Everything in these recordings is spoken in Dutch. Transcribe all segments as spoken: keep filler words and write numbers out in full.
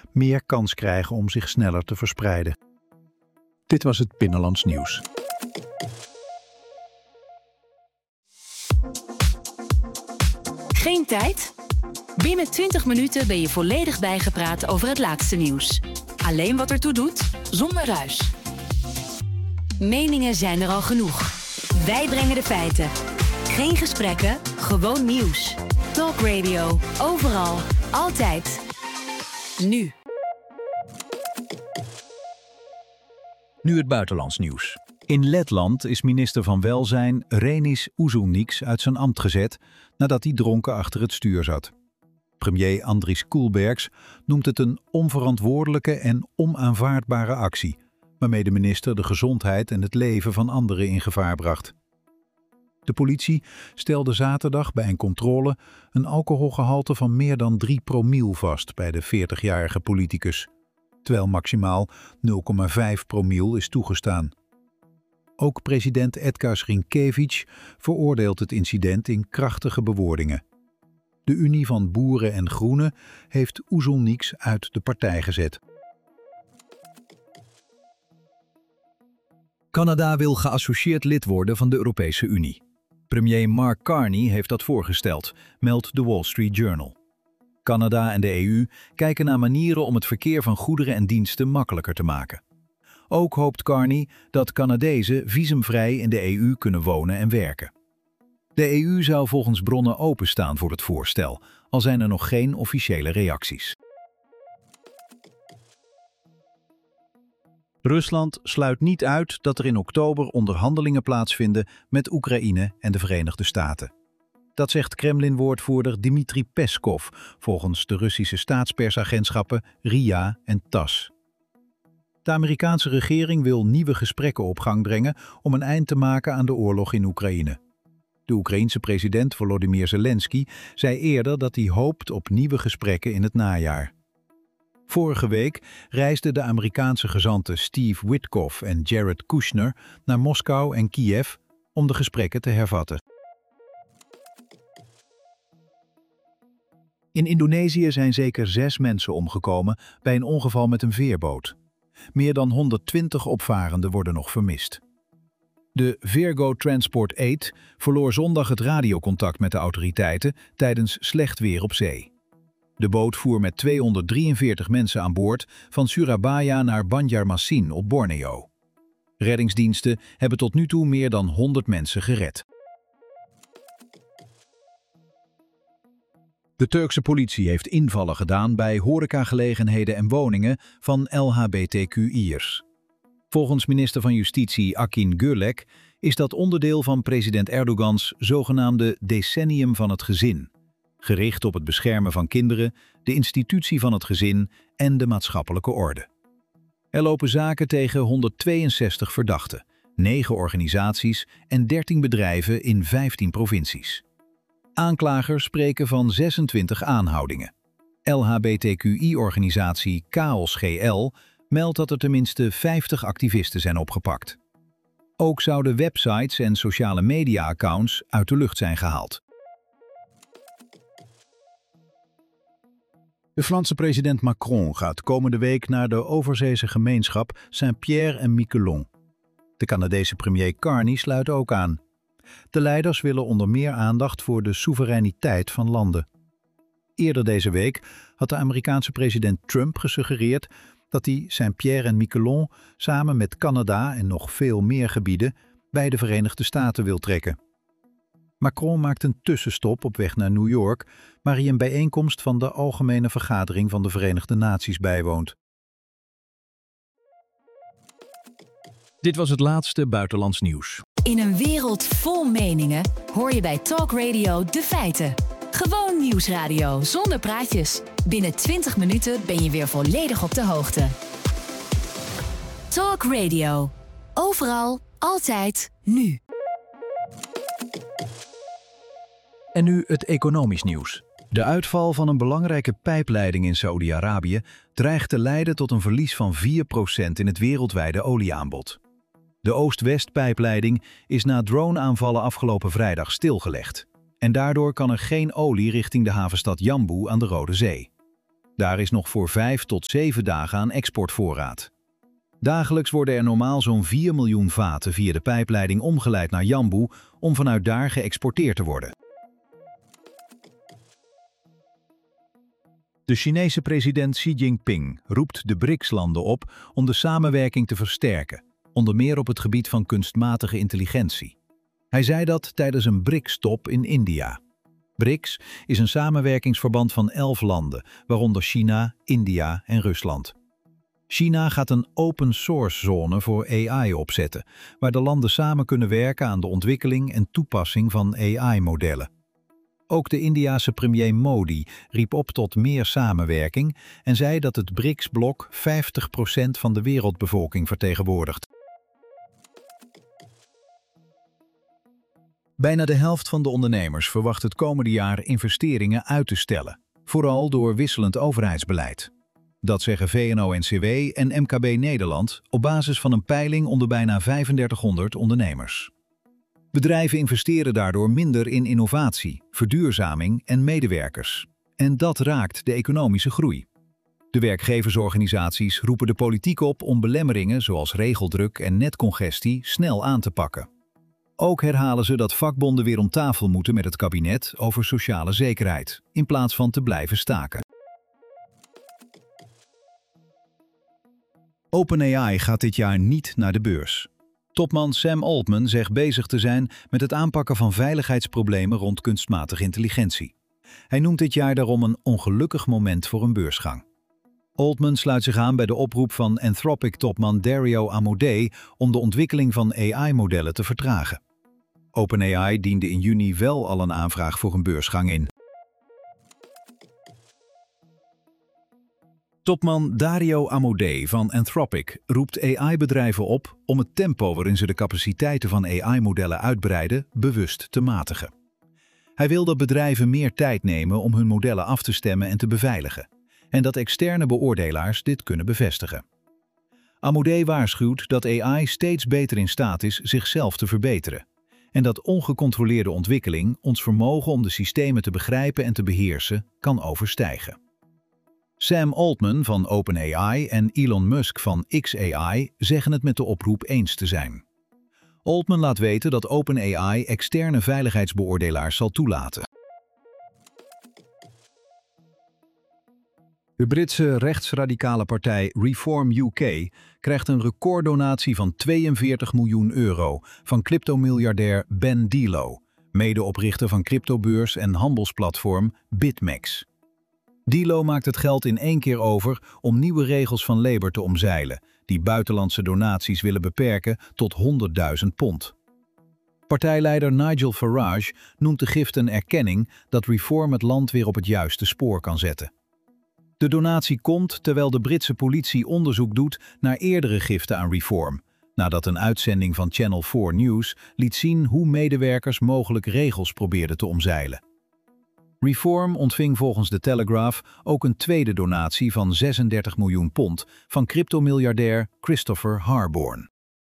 meer kans krijgen om zich sneller te verspreiden. Dit was het Binnenlands Nieuws. Geen tijd? Binnen twintig minuten ben je volledig bijgepraat over het laatste nieuws. Alleen wat ertoe doet, zonder ruis. Meningen zijn er al genoeg. Wij brengen de feiten. Geen gesprekken, gewoon nieuws. Talk Radio, overal, altijd. Nu. Nu het buitenlands nieuws. In Letland is minister van Welzijn Reinis Uzulnieks uit zijn ambt gezet nadat hij dronken achter het stuur zat. Premier Andris Kulbergs noemt het een onverantwoordelijke en onaanvaardbare actie, waarmee de minister de gezondheid en het leven van anderen in gevaar bracht. De politie stelde zaterdag bij een controle een alcoholgehalte van meer dan drie promiel vast bij de veertigjarige politicus, terwijl maximaal nul komma vijf promiel is toegestaan. Ook president Edgars Rinkēvić veroordeelt het incident in krachtige bewoordingen. De Unie van Boeren en Groenen heeft Uzulnieks uit de partij gezet. Canada wil geassocieerd lid worden van de Europese Unie. Premier Mark Carney heeft dat voorgesteld, meldt The Wall Street Journal. Canada en de E U kijken naar manieren om het verkeer van goederen en diensten makkelijker te maken. Ook hoopt Carney dat Canadezen visumvrij in de E U kunnen wonen en werken. De E U zou volgens bronnen openstaan voor het voorstel, al zijn er nog geen officiële reacties. Rusland sluit niet uit dat er in oktober onderhandelingen plaatsvinden met Oekraïne en de Verenigde Staten. Dat zegt Kremlin-woordvoerder Dmitri Peskov volgens de Russische staatspersagentschappen R I A en TASS. De Amerikaanse regering wil nieuwe gesprekken op gang brengen om een eind te maken aan de oorlog in Oekraïne. De Oekraïense president Volodymyr Zelensky zei eerder dat hij hoopt op nieuwe gesprekken in het najaar. Vorige week reisden de Amerikaanse gezanten Steve Witkoff en Jared Kushner naar Moskou en Kiev om de gesprekken te hervatten. In Indonesië zijn zeker zes mensen omgekomen bij een ongeval met een veerboot. Meer dan honderdtwintig opvarenden worden nog vermist. De Virgo Transport acht verloor zondag het radiocontact met de autoriteiten tijdens slecht weer op zee. De boot voer met tweehonderddrieënveertig mensen aan boord van Surabaya naar Banjarmasin op Borneo. Reddingsdiensten hebben tot nu toe meer dan honderd mensen gered. De Turkse politie heeft invallen gedaan bij horecagelegenheden en woningen van L H B T Q I'ers. Volgens minister van Justitie Akin Gürlek is dat onderdeel van president Erdogans zogenaamde decennium van het gezin, gericht op het beschermen van kinderen, de institutie van het gezin en de maatschappelijke orde. Er lopen zaken tegen honderdtweeënzestig verdachten, negen organisaties en dertien bedrijven in vijftien provincies. Aanklagers spreken van zesentwintig aanhoudingen. L H B T Q I-organisatie Chaos G L meldt dat er tenminste vijftig activisten zijn opgepakt. Ook zouden websites en sociale media-accounts uit de lucht zijn gehaald. De Franse president Macron gaat komende week naar de overzeese gemeenschap Saint-Pierre en Miquelon. De Canadese premier Carney sluit ook aan. De leiders willen onder meer aandacht voor de soevereiniteit van landen. Eerder deze week had de Amerikaanse president Trump gesuggereerd dat hij Saint-Pierre en Miquelon samen met Canada en nog veel meer gebieden bij de Verenigde Staten wil trekken. Macron maakt een tussenstop op weg naar New York, waar hij een bijeenkomst van de Algemene Vergadering van de Verenigde Naties bijwoont. Dit was het laatste buitenlands nieuws. In een wereld vol meningen hoor je bij Talk Radio de feiten. Gewoon nieuwsradio zonder praatjes. Binnen twintig minuten ben je weer volledig op de hoogte. Talk Radio. Overal, altijd, nu. En nu het economisch nieuws. De uitval van een belangrijke pijpleiding in Saoedi-Arabië dreigt te leiden tot een verlies van vier procent in het wereldwijde olieaanbod. De Oost-West-pijpleiding is na drone-aanvallen afgelopen vrijdag stilgelegd. En daardoor kan er geen olie richting de havenstad Jambu aan de Rode Zee. Daar is nog voor vijf tot zeven dagen aan exportvoorraad. Dagelijks worden er normaal zo'n vier miljoen vaten via de pijpleiding omgeleid naar Yanbu om vanuit daar geëxporteerd te worden. De Chinese president Xi Jinping roept de B R I C S-landen op om de samenwerking te versterken, onder meer op het gebied van kunstmatige intelligentie. Hij zei dat tijdens een B R I C S-top in India. B R I C S is een samenwerkingsverband van elf landen, waaronder China, India en Rusland. China gaat een open source zone voor A I opzetten, waar de landen samen kunnen werken aan de ontwikkeling en toepassing van A I-modellen. Ook de Indiase premier Modi riep op tot meer samenwerking en zei dat het B R I C S-blok vijftig procent van de wereldbevolking vertegenwoordigt. Bijna de helft van de ondernemers verwacht het komende jaar investeringen uit te stellen, vooral door wisselend overheidsbeleid. Dat zeggen V N O N C W en M K B Nederland op basis van een peiling onder bijna drieduizend ondernemers. Bedrijven investeren daardoor minder in innovatie, verduurzaming en medewerkers. En dat raakt de economische groei. De werkgeversorganisaties roepen de politiek op om belemmeringen zoals regeldruk en netcongestie snel aan te pakken. Ook herhalen ze dat vakbonden weer om tafel moeten met het kabinet over sociale zekerheid, in plaats van te blijven staken. OpenAI gaat dit jaar niet naar de beurs. Topman Sam Altman zegt bezig te zijn met het aanpakken van veiligheidsproblemen rond kunstmatige intelligentie. Hij noemt dit jaar daarom een ongelukkig moment voor een beursgang. Altman sluit zich aan bij de oproep van Anthropic-topman Dario Amodei om de ontwikkeling van A I-modellen te vertragen. OpenAI diende in juni wel al een aanvraag voor een beursgang in. Topman Dario Amodei van Anthropic roept A I-bedrijven op om het tempo waarin ze de capaciteiten van A I-modellen uitbreiden bewust te matigen. Hij wil dat bedrijven meer tijd nemen om hun modellen af te stemmen en te beveiligen, en dat externe beoordelaars dit kunnen bevestigen. Amodei waarschuwt dat A I steeds beter in staat is zichzelf te verbeteren, en dat ongecontroleerde ontwikkeling ons vermogen om de systemen te begrijpen en te beheersen kan overstijgen. Sam Altman van OpenAI en Elon Musk van X A I zeggen het met de oproep eens te zijn. Altman laat weten dat OpenAI externe veiligheidsbeoordelaars zal toelaten. De Britse rechtsradicale partij Reform U K krijgt een recorddonatie van tweeënveertig miljoen euro van cryptomiljardair Ben Dilo, medeoprichter van cryptobeurs en handelsplatform BitMEX. Dilo maakt het geld in één keer over om nieuwe regels van Labour te omzeilen, die buitenlandse donaties willen beperken tot honderdduizend pond. Partijleider Nigel Farage noemt de gift een erkenning dat Reform het land weer op het juiste spoor kan zetten. De donatie komt terwijl de Britse politie onderzoek doet naar eerdere giften aan Reform, nadat een uitzending van Channel vier News liet zien hoe medewerkers mogelijk regels probeerden te omzeilen. Reform ontving volgens de Telegraph ook een tweede donatie van zesendertig miljoen pond van cryptomiljardair Christopher Harborn.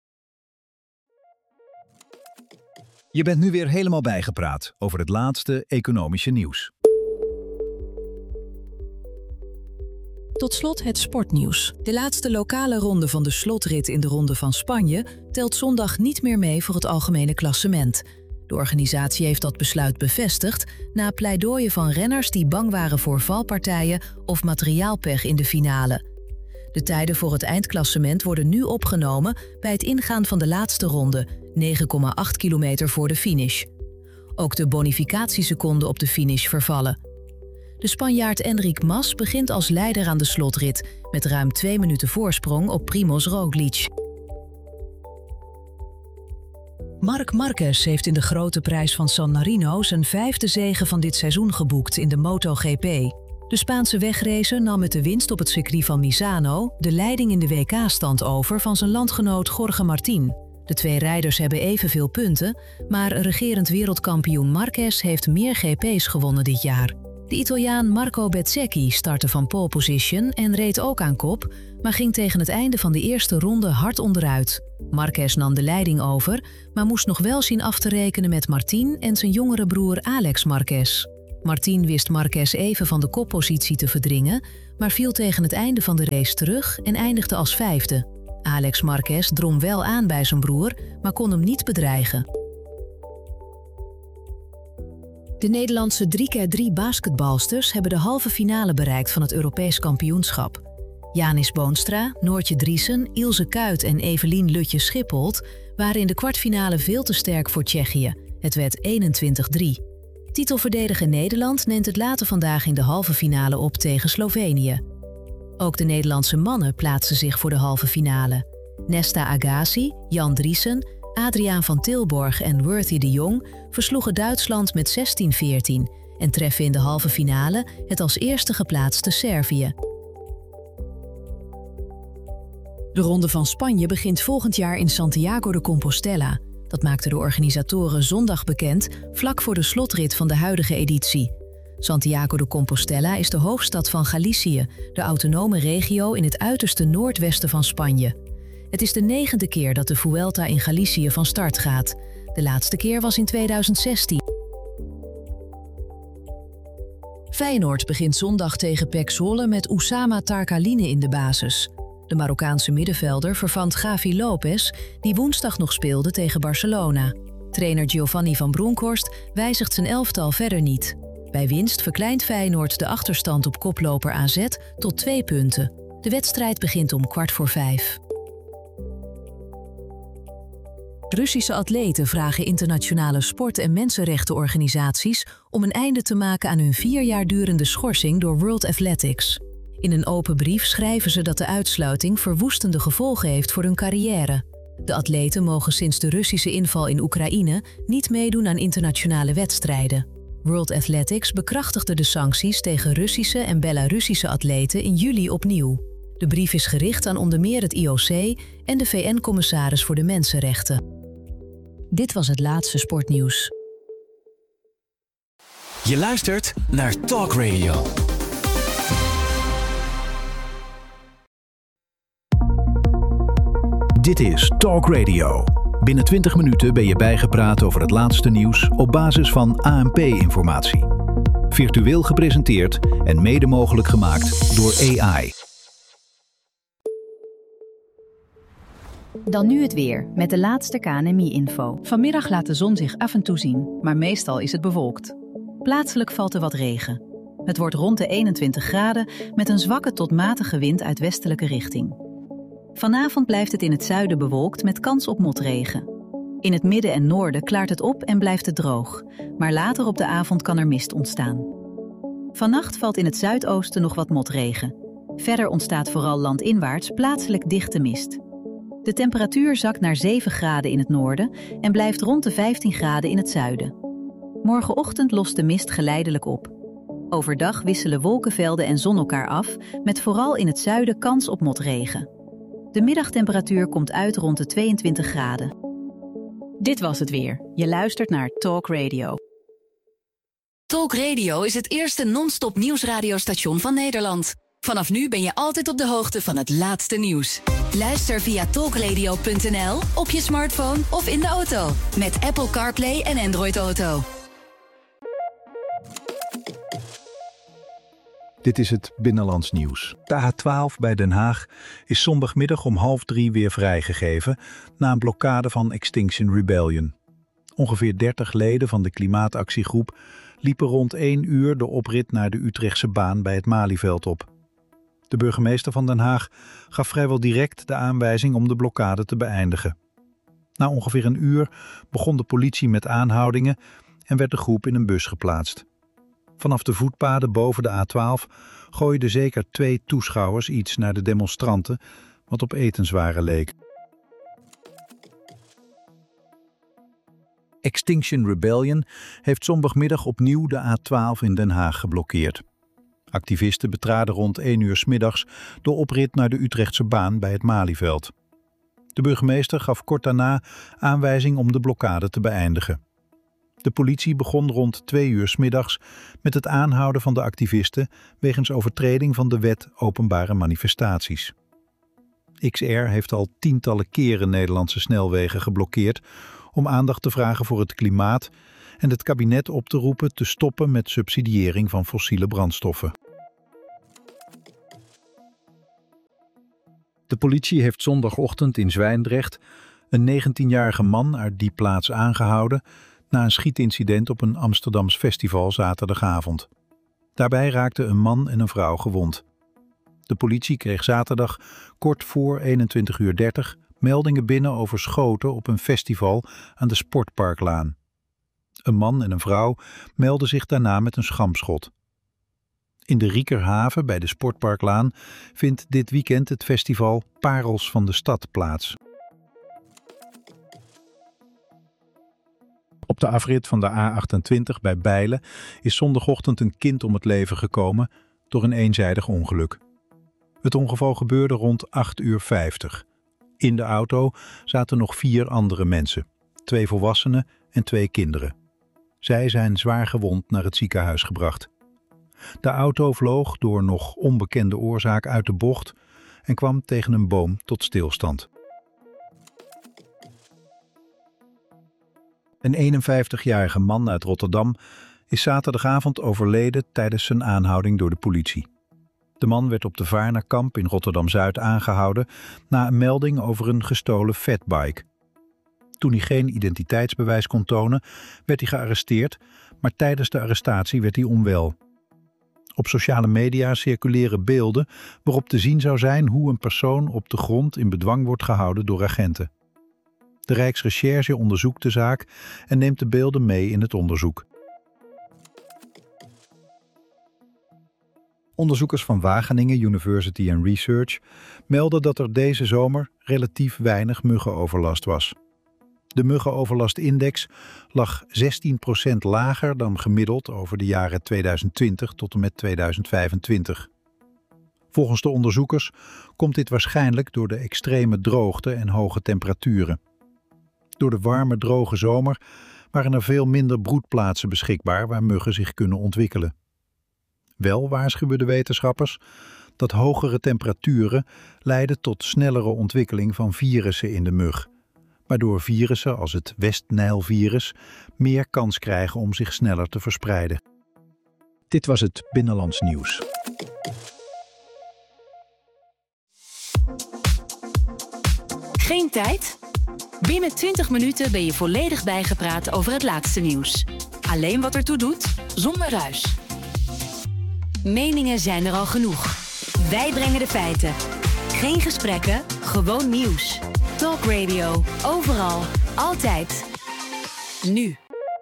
Je bent nu weer helemaal bijgepraat over het laatste economische nieuws. Tot slot het sportnieuws. De laatste lokale ronde van de slotrit in de Ronde van Spanje telt zondag niet meer mee voor het algemene klassement. De organisatie heeft dat besluit bevestigd na pleidooien van renners die bang waren voor valpartijen of materiaalpech in de finale. De tijden voor het eindklassement worden nu opgenomen bij het ingaan van de laatste ronde, negen komma acht kilometer voor de finish. Ook de bonificatieseconden op de finish vervallen. De Spanjaard Enric Mas begint als leider aan de slotrit met ruim twee minuten voorsprong op Primož Roglič. Marc Marquez heeft in de grote prijs van San Marino zijn vijfde zege van dit seizoen geboekt in de MotoGP. De Spaanse wegracer nam met de winst op het circuit van Misano de leiding in de W K-stand over van zijn landgenoot Jorge Martín. De twee rijders hebben evenveel punten, maar regerend wereldkampioen Marquez heeft meer G P's gewonnen dit jaar. De Italiaan Marco Bezzecchi startte van pole position en reed ook aan kop, maar ging tegen het einde van de eerste ronde hard onderuit. Marquez nam de leiding over, maar moest nog wel zien af te rekenen met Martín en zijn jongere broer Alex Marquez. Martín wist Marquez even van de koppositie te verdringen, maar viel tegen het einde van de race terug en eindigde als vijfde. Alex Marquez drong wel aan bij zijn broer, maar kon hem niet bedreigen. De Nederlandse drie keer drie basketbalsters hebben de halve finale bereikt van het Europees kampioenschap. Janis Boonstra, Noortje Driesen, Ilse Kuyt en Evelien Lutje-Schipholt waren in de kwartfinale veel te sterk voor Tsjechië. Het werd eenentwintig drie. Titelverdediger Nederland neemt het later vandaag in de halve finale op tegen Slovenië. Ook de Nederlandse mannen plaatsen zich voor de halve finale. Nesta Agassi, Jan Driesen, Adriaan van Tilborg en Worthy de Jong versloegen Duitsland met zestien veertien en treffen in de halve finale het als eerste geplaatste Servië. De Ronde van Spanje begint volgend jaar in Santiago de Compostela. Dat maakten de organisatoren zondag bekend, vlak voor de slotrit van de huidige editie. Santiago de Compostela is de hoofdstad van Galicië, de autonome regio in het uiterste noordwesten van Spanje. Het is de negende keer dat de Vuelta in Galicië van start gaat. De laatste keer was in tweeduizend zestien. Feyenoord begint zondag tegen P E C Zwolle met Oussama Tarkaline in de basis. De Marokkaanse middenvelder vervangt Gavi Lopez, die woensdag nog speelde tegen Barcelona. Trainer Giovanni van Bronckhorst wijzigt zijn elftal verder niet. Bij winst verkleint Feyenoord de achterstand op koploper A Z tot twee punten. De wedstrijd begint om kwart voor vijf. Russische atleten vragen internationale sport- en mensenrechtenorganisaties om een einde te maken aan hun vier jaar durende schorsing door World Athletics. In een open brief schrijven ze dat de uitsluiting verwoestende gevolgen heeft voor hun carrière. De atleten mogen sinds de Russische inval in Oekraïne niet meedoen aan internationale wedstrijden. World Athletics bekrachtigde de sancties tegen Russische en Belarussische atleten in juli opnieuw. De brief is gericht aan onder meer het I O C en de V N-commissaris voor de Mensenrechten. Dit was het laatste sportnieuws. Je luistert naar Talk Radio. Dit is Talk Radio. Binnen twintig minuten ben je bijgepraat over het laatste nieuws op basis van A N P-informatie. Virtueel gepresenteerd en mede mogelijk gemaakt door A I. Dan nu het weer, met de laatste K N M I-info. Vanmiddag laat de zon zich af en toe zien, maar meestal is het bewolkt. Plaatselijk valt er wat regen. Het wordt rond de eenentwintig graden met een zwakke tot matige wind uit westelijke richting. Vanavond blijft het in het zuiden bewolkt met kans op motregen. In het midden en noorden klaart het op en blijft het droog, maar later op de avond kan er mist ontstaan. Vannacht valt in het zuidoosten nog wat motregen. Verder ontstaat vooral landinwaarts plaatselijk dichte mist. De temperatuur zakt naar zeven graden in het noorden en blijft rond de vijftien graden in het zuiden. Morgenochtend lost de mist geleidelijk op. Overdag wisselen wolkenvelden en zon elkaar af, met vooral in het zuiden kans op motregen. De middagtemperatuur komt uit rond de tweeëntwintig graden. Dit was het weer. Je luistert naar Talk Radio. Talk Radio is het eerste non-stop nieuwsradiostation van Nederland. Vanaf nu ben je altijd op de hoogte van het laatste nieuws. Luister via talkradio punt n l, op je smartphone of in de auto. Met Apple CarPlay en Android Auto. Dit is het Binnenlands Nieuws. De A twaalf bij Den Haag is zondagmiddag om half drie weer vrijgegeven na een blokkade van Extinction Rebellion. Ongeveer dertig leden van de klimaatactiegroep liepen rond één uur de oprit naar de Utrechtse baan bij het Malieveld op. De burgemeester van Den Haag gaf vrijwel direct de aanwijzing om de blokkade te beëindigen. Na ongeveer een uur begon de politie met aanhoudingen en werd de groep in een bus geplaatst. Vanaf de voetpaden boven de A twaalf gooiden zeker twee toeschouwers iets naar de demonstranten, wat op etenswaren leek. Extinction Rebellion heeft zondagmiddag opnieuw de A twaalf in Den Haag geblokkeerd. Activisten betraden rond één uur 's middags de oprit naar de Utrechtse baan bij het Malieveld. De burgemeester gaf kort daarna aanwijzing om de blokkade te beëindigen. De politie begon rond twee uur 's middags met het aanhouden van de activisten wegens overtreding van de wet openbare manifestaties. X R heeft al tientallen keren Nederlandse snelwegen geblokkeerd om aandacht te vragen voor het klimaat en het kabinet op te roepen te stoppen met subsidiëring van fossiele brandstoffen. De politie heeft zondagochtend in Zwijndrecht een negentienjarige man uit die plaats aangehouden na een schietincident op een Amsterdams festival zaterdagavond. Daarbij raakten een man en een vrouw gewond. De politie kreeg zaterdag kort voor eenentwintig uur dertig meldingen binnen over schoten op een festival aan de Sportparklaan. Een man en een vrouw meldden zich daarna met een schampschot. In de Riekerhaven bij de Sportparklaan vindt dit weekend het festival Parels van de Stad plaats. Op de afrit van de A achtentwintig bij Bijlen is zondagochtend een kind om het leven gekomen door een eenzijdig ongeluk. Het ongeval gebeurde rond acht uur vijftig. In de auto zaten nog vier andere mensen, twee volwassenen en twee kinderen. Zij zijn zwaar gewond naar het ziekenhuis gebracht. De auto vloog door nog onbekende oorzaak uit de bocht en kwam tegen een boom tot stilstand. Een eenenvijftigjarige man uit Rotterdam is zaterdagavond overleden tijdens zijn aanhouding door de politie. De man werd op de Vaarnerkamp in Rotterdam-Zuid aangehouden na een melding over een gestolen fatbike. Toen hij geen identiteitsbewijs kon tonen, werd hij gearresteerd, maar tijdens de arrestatie werd hij onwel. Op sociale media circuleren beelden waarop te zien zou zijn hoe een persoon op de grond in bedwang wordt gehouden door agenten. De Rijksrecherche onderzoekt de zaak en neemt de beelden mee in het onderzoek. Onderzoekers van Wageningen University and Research melden dat er deze zomer relatief weinig muggenoverlast was. De muggenoverlastindex lag zestien procent lager dan gemiddeld over de jaren tweeduizend twintig tot en met tweeduizend vijfentwintig. Volgens de onderzoekers komt dit waarschijnlijk door de extreme droogte en hoge temperaturen. Door de warme, droge zomer waren er veel minder broedplaatsen beschikbaar waar muggen zich kunnen ontwikkelen. Wel waarschuwen de wetenschappers dat hogere temperaturen leiden tot snellere ontwikkeling van virussen in de mug, waardoor virussen als het West-Nijlvirus meer kans krijgen om zich sneller te verspreiden. Dit was het Binnenlands Nieuws. Geen tijd? Binnen twintig minuten ben je volledig bijgepraat over het laatste nieuws. Alleen wat ertoe doet, zonder ruis. Meningen zijn er al genoeg. Wij brengen de feiten. Geen gesprekken, gewoon nieuws. Talk Radio, overal, altijd. Nu.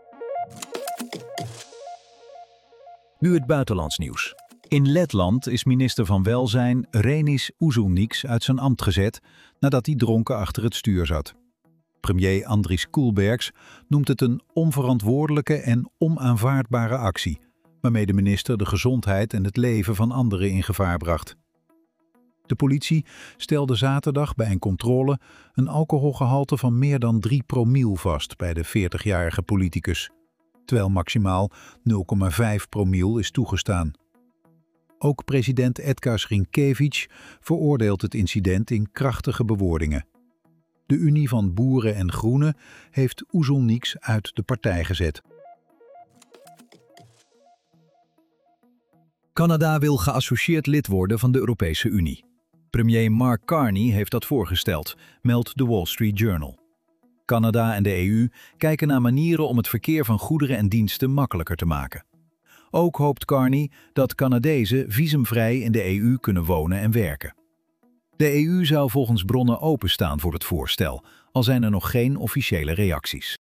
Nu het buitenlands nieuws. In Letland is minister van Welzijn Reinis Uzunīks uit zijn ambt gezet nadat hij dronken achter het stuur zat. Premier Andris Kulbergs noemt het een onverantwoordelijke en onaanvaardbare actie, waarmee de minister de gezondheid en het leven van anderen in gevaar bracht. De politie stelde zaterdag bij een controle een alcoholgehalte van meer dan drie promiel vast bij de veertigjarige politicus, terwijl maximaal nul komma vijf promiel is toegestaan. Ook president Edgars Rinkēvić veroordeelt het incident in krachtige bewoordingen. De Unie van Boeren en Groenen heeft Uzunīks uit de partij gezet. Canada wil geassocieerd lid worden van de Europese Unie. Premier Mark Carney heeft dat voorgesteld, meldt The Wall Street Journal. Canada en de E U kijken naar manieren om het verkeer van goederen en diensten makkelijker te maken. Ook hoopt Carney dat Canadezen visumvrij in de E U kunnen wonen en werken. De E U zou volgens bronnen openstaan voor het voorstel, al zijn er nog geen officiële reacties.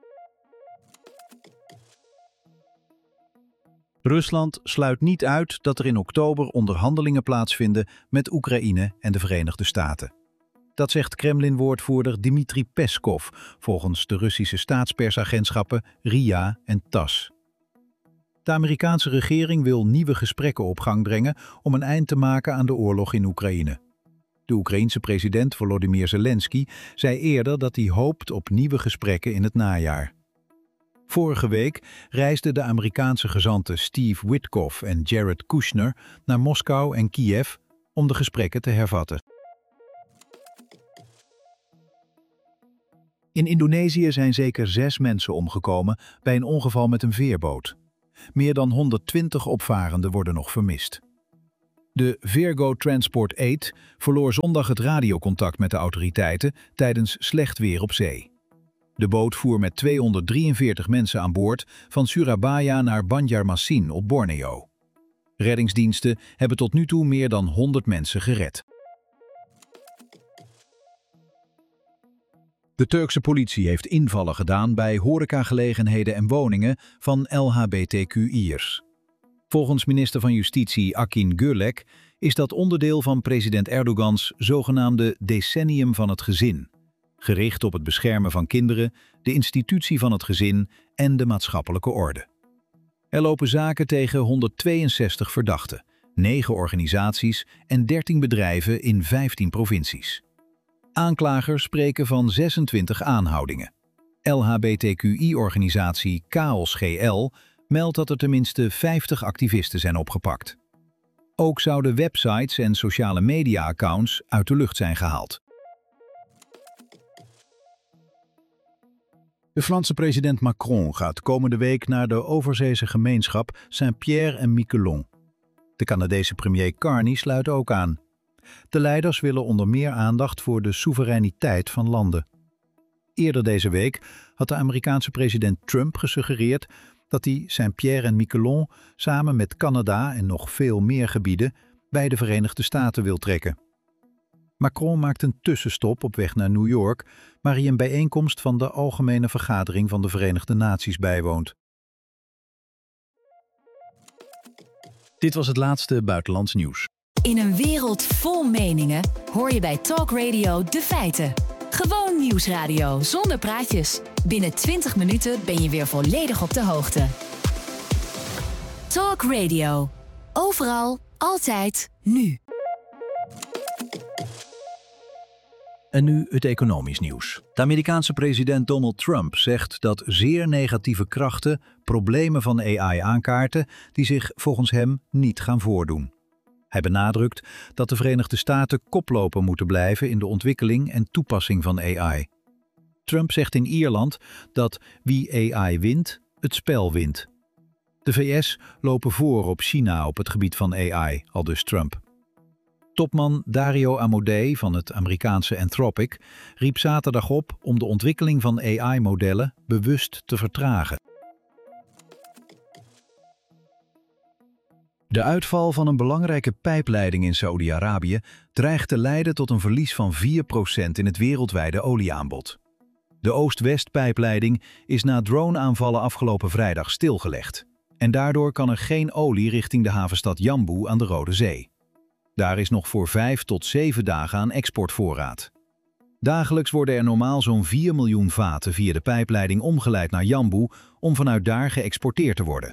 Rusland sluit niet uit dat er in oktober onderhandelingen plaatsvinden met Oekraïne en de Verenigde Staten. Dat zegt Kremlin-woordvoerder Dmitri Peskov volgens de Russische staatspersagentschappen R I A en TASS. De Amerikaanse regering wil nieuwe gesprekken op gang brengen om een eind te maken aan de oorlog in Oekraïne. De Oekraïense president Volodymyr Zelensky zei eerder dat hij hoopt op nieuwe gesprekken in het najaar. Vorige week reisden de Amerikaanse gezanten Steve Witkoff en Jared Kushner naar Moskou en Kiev om de gesprekken te hervatten. In Indonesië zijn zeker zes mensen omgekomen bij een ongeval met een veerboot. Meer dan honderdtwintig opvarenden worden nog vermist. De Virgo Transport acht verloor zondag het radiocontact met de autoriteiten tijdens slecht weer op zee. De boot voer met tweehonderddrieënveertig mensen aan boord van Surabaya naar Banjarmasin op Borneo. Reddingsdiensten hebben tot nu toe meer dan honderd mensen gered. De Turkse politie heeft invallen gedaan bij horecagelegenheden en woningen van L H B T Q I'ers. Volgens minister van Justitie Akin Gürlek is dat onderdeel van president Erdogans zogenaamde decennium van het gezin, gericht op het beschermen van kinderen, de institutie van het gezin en de maatschappelijke orde. Er lopen zaken tegen honderdtweeënzestig verdachten, negen organisaties en dertien bedrijven in vijftien provincies. Aanklagers spreken van zesentwintig aanhoudingen. L H B T Q I-organisatie Chaos G L meldt dat er tenminste vijftig activisten zijn opgepakt. Ook zouden websites en sociale media-accounts uit de lucht zijn gehaald. De Franse president Macron gaat komende week naar de overzeese gemeenschap Saint-Pierre en Miquelon. De Canadese premier Carney sluit ook aan. De leiders willen onder meer aandacht voor de soevereiniteit van landen. Eerder deze week had de Amerikaanse president Trump gesuggereerd dat hij Saint-Pierre en Miquelon samen met Canada en nog veel meer gebieden bij de Verenigde Staten wil trekken. Macron maakt een tussenstop op weg naar New York, waar hij een bijeenkomst van de Algemene Vergadering van de Verenigde Naties bijwoont. Dit was het laatste buitenlands nieuws. In een wereld vol meningen hoor je bij Talk Radio de feiten. Gewoon nieuwsradio zonder praatjes. Binnen twintig minuten ben je weer volledig op de hoogte. Talk Radio. Overal, altijd, nu. En nu het economisch nieuws. De Amerikaanse president Donald Trump zegt dat zeer negatieve krachten problemen van A I aankaarten die zich volgens hem niet gaan voordoen. Hij benadrukt dat de Verenigde Staten koploper moeten blijven in de ontwikkeling en toepassing van A I. Trump zegt in Ierland dat wie A I wint, het spel wint. De V S lopen voor op China op het gebied van A I, aldus Trump. Topman Dario Amodei van het Amerikaanse Anthropic riep zaterdag op om de ontwikkeling van A I-modellen bewust te vertragen. De uitval van een belangrijke pijpleiding in Saoedi-Arabië dreigt te leiden tot een verlies van vier procent in het wereldwijde olieaanbod. De Oost-West-pijpleiding is na drone-aanvallen afgelopen vrijdag stilgelegd. En daardoor kan er geen olie richting de havenstad Jambu aan de Rode Zee. Daar is nog voor vijf tot zeven dagen aan exportvoorraad. Dagelijks worden er normaal zo'n vier miljoen vaten via de pijpleiding omgeleid naar Jambu om vanuit daar geëxporteerd te worden.